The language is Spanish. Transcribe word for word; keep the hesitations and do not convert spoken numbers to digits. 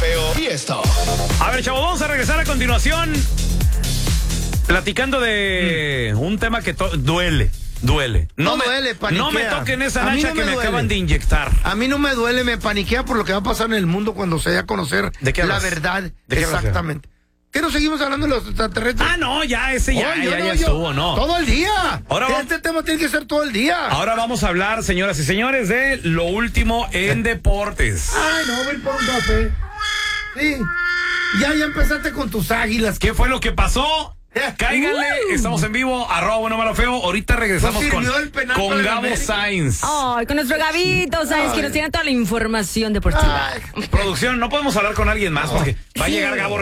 feo y esto. A ver, chavos, vamos a regresar a continuación platicando de mm. un tema que to- duele. Duele. No, No me duele, paniquea. No me toquen esa A mí nacha no que me me duele. acaban de inyectar. A mí no me duele, me paniquea por lo que va a pasar en el mundo cuando se dé a conocer ¿De qué la hablas? verdad. ¿De qué hablas? Exactamente. ¿Qué no seguimos hablando de los extraterrestres? Ah, no, ya, ese ya, Oh, yo ya, no, ya yo- estuvo, no. Todo el día. Ahora va- Este tema tiene que ser todo el día. Ahora vamos a hablar, señoras y señores, de lo último en deportes. Ay, no, voy a ir por un café. Sí. Ya, ya empezaste con tus águilas. ¿Qué fue lo que pasó? Cáiganle, Uh. estamos en vivo, arroba bueno malo feo. Ahorita regresamos No con, sirvió el penal con para el Gabo América. Sainz. Ay, con nuestro Gabito, ¿sabes? Ay. Que nos tiene toda la información deportiva. Ay. Producción, no podemos hablar con alguien más porque va a Sí. llegar Gabo